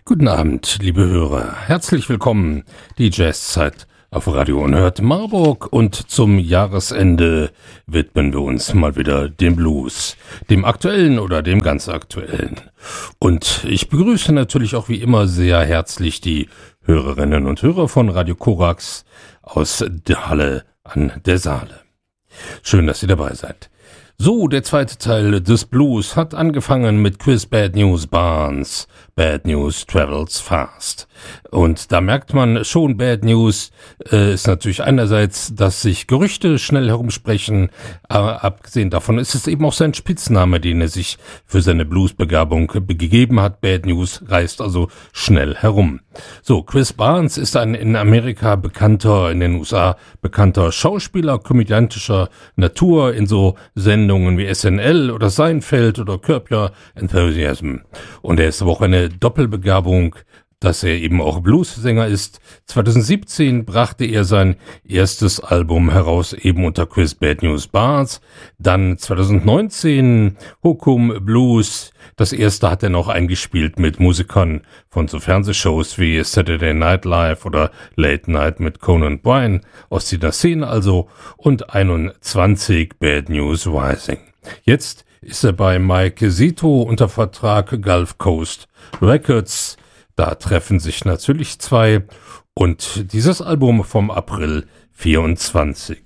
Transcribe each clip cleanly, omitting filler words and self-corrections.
Guten Abend, liebe Hörer. Herzlich willkommen. Die Jazzzeit auf Radio Unerhört Marburg, und zum Jahresende widmen wir uns mal wieder dem Blues, dem aktuellen oder dem ganz aktuellen. Und ich begrüße natürlich auch wie immer sehr herzlich die Hörerinnen und Hörer von Radio Korax aus der Halle an der Saale. Schön, dass ihr dabei seid. So, der zweite Teil des Blues hat angefangen mit Chris Bad News Barnes. Bad News travels fast. Und da merkt man schon, Bad News ist natürlich einerseits, dass sich Gerüchte schnell herumsprechen, aber abgesehen davon ist es eben auch sein Spitzname, den er sich für seine Bluesbegabung gegeben hat. Bad News reist also schnell herum. So, Chris Barnes ist ein in Amerika bekannter, in den USA bekannter Schauspieler komödiantischer Natur in so Sendungen wie SNL oder Seinfeld oder Curb Your Enthusiasm. Und er ist aber auch eine Doppelbegabung, dass er eben auch Blues-Sänger ist. 2017 brachte er sein erstes Album heraus, eben unter Chris Bad News Barnes. Dann 2019 Hokum Blues. Das erste hat er noch eingespielt mit Musikern von so Fernsehshows wie Saturday Night Live oder Late Night mit Conan Bryan aus dieser Szene also. Und 21 Bad News Rising. Jetzt ist er bei Mike Zito unter Vertrag, Gulf Coast Records. Da treffen sich natürlich zwei, und dieses Album vom April 24.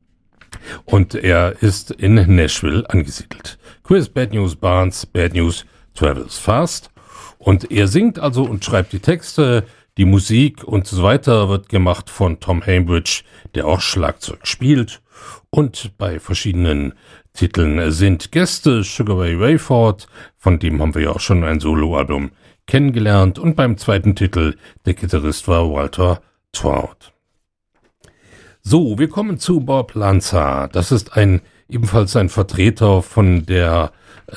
Und er ist in Nashville angesiedelt. Chris Bad News Barnes, Bad News travels fast. Und er singt also und schreibt die Texte, die Musik und so weiter wird gemacht von Tom Hambridge, der auch Schlagzeug spielt. Und bei verschiedenen Titeln sind Gäste Sugar Ray Rayford, von dem haben wir ja auch schon ein Soloalbum kennengelernt, und beim zweiten Titel der Gitarrist war Walter Trout. So, wir kommen zu Bob Lanza. Das ist ebenfalls ein Vertreter von der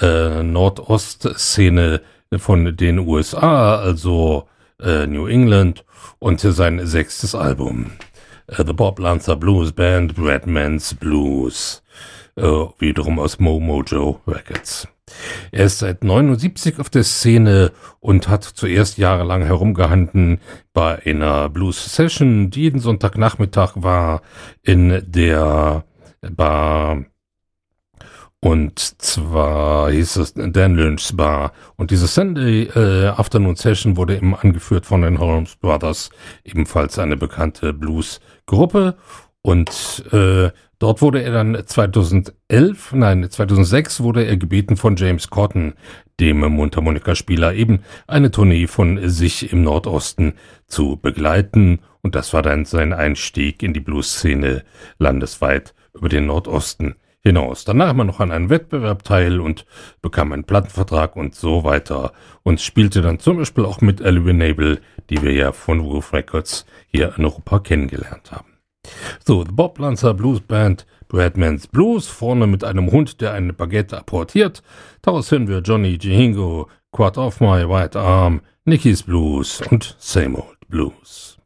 Nordostszene von den USA, also New England, und sein 6. Album. The Bob Lanza Blues Band, Bradman's Blues, wiederum aus Mojo Records. Er ist seit 79 auf der Szene und hat zuerst jahrelang herumgehangen bei einer Blues-Session, die jeden Sonntagnachmittag war in der Bar. Und zwar hieß es Dan Lynch's Bar. Und diese Sunday Afternoon Session wurde eben angeführt von den Holmes Brothers, ebenfalls eine bekannte Blues-Gruppe. Und dort wurde er dann 2006 wurde er gebeten von James Cotton, dem Mundharmonikaspieler, eben eine Tournee von sich im Nordosten zu begleiten. Und das war dann sein Einstieg in die Blues-Szene landesweit über den Nordosten hinaus. Danach nahm er noch an einem Wettbewerb teil und bekam einen Plattenvertrag und so weiter. Und spielte dann zum Beispiel auch mit Ellie Nabel, die wir ja von Wolf Records hier in Europa kennengelernt haben. So, The Bob Lanza Blues Band, Bradman's Blues, vorne mit einem Hund, der eine Baguette apportiert. Daraus hören wir Johnny Jihingo, Quart Off My Right Arm, Nicky's Blues und Same Old Blues.